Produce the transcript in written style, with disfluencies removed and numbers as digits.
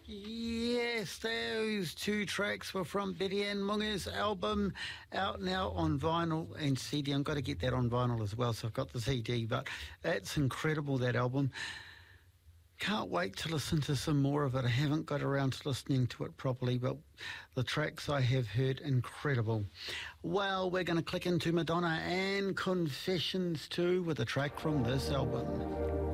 Yes, those two tracks were from Betty Ann Munger's album, out now on vinyl and CD. I've got to get that on vinyl as well, so I've got the CD, but that's incredible, that album. Can't wait to listen to some more of it. I haven't got around to listening to it properly, but the tracks I have heard, incredible. Well, we're going to click into Madonna and Confessions too with a track from this album.